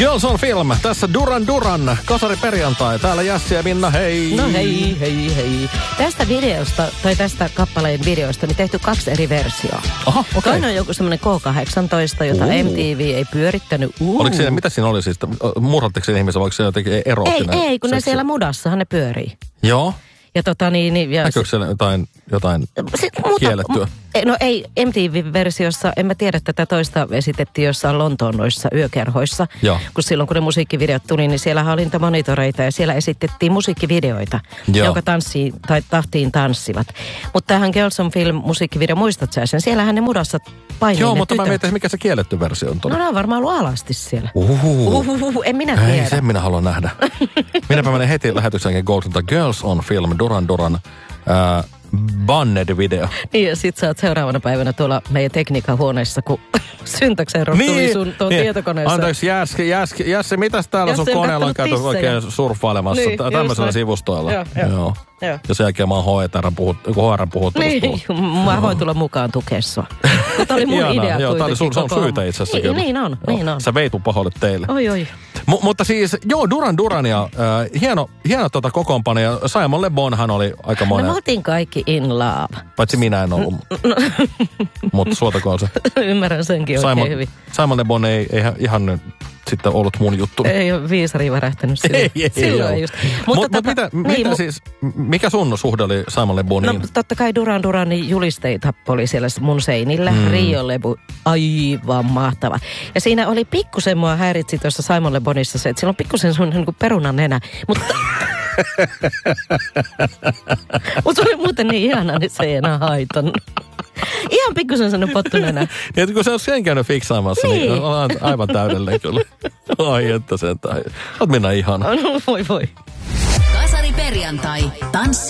Girls on Film. Tässä Duran Duran, kasariperjantai. Täällä Jassi ja Minna, hei. No hei. Tästä videosta, tai tästä kappaleen videosta, niin tehty 2 eri versioa. Aha, okei. Toinen on joku semmoinen K18, jota MTV ei pyörittänyt. Oliko siinä, mitä siinä oli siis? Murhatteko siinä ihmisen, vaikka se jotenkin eroottinen? Ei, kun ne siellä mudassahan ne pyörii. Joo. Ja näkyykö siellä jotain kiellettyä? No ei, MTV-versiossa, en mä tiedä, tätä toista esitettiin jossain Lontoon noissa yökerhoissa. Joo. Kun silloin, kun ne musiikkivideot tuli, niin siellähän oli niitä monitoreita ja siellä esitettiin musiikkivideoita, jonka tahtiin tanssivat. Mutta tämähän Girls on Film musiikkivideo, muistat sä sen? Siellähän ne mudassa painii. Joo, ne mutta tytöt. mä mietin, mikä se kielletty versio on. No ne on varmaan ollut alasti siellä. En minä Ei, tiedä. sen minä haluan nähdä. Minäpä menen heti lähetyksen Goldilta Girls on Film, Duran Duran, banned video. Niin, ja sit sä oot seuraavana päivänä tuolla meidän tekniikan huoneessa, kun syntaksero tuli sun tietokoneessa. Anteeksi, Jässi, mitäs täällä sun koneella on käyty oikein surffailemassa tämmöisellä sivustoilla? Joo. Ja sen jälkeen mä oon HR puhuttelussa. Niin, mä voin tulla mukaan tukea sua. Mutta oli mun idea kuitenkin. Joo, tää oli sun syytä itse asiassa. Niin on. Sä veit mun pahoille teille. Oi. Mutta siis, Duran ja hieno kokoonpano, ja Simon Le Bonhan oli aikamoinen. No me oltiin kaikki in love. Paitsi minä en ollut. Mutta suotakoon se. Ymmärrän senkin oikein hyvin. Simon Le Bon ei ihan sitten ollut mun juttu. Ei ole viisari värähtänyt silloin. Silloin just. Mutta mitä siis, mikä sun suhde oli Simon Le Boniin? No totta kai Duran Duranin julisteita oli siellä mun seinillä. Rio Lebu, aivan mahtava. Ja siinä oli pikkusen mua häiritsi tuossa Simon Le Bonissa se, että sillä on pikkusen sun niin kuin perunan nenä. Mutta se oli muuten niin ihana, niin se ei enää haitannut. Ihan pikkusen sellainen pottunenä. Niin, kun sä oot sen käynyt fiksaamassa, niin on aivan täydellinen kyllä. Ai, että sen tai. Oot Minna ihana. No, voi. Kasariperjantai. Tanssi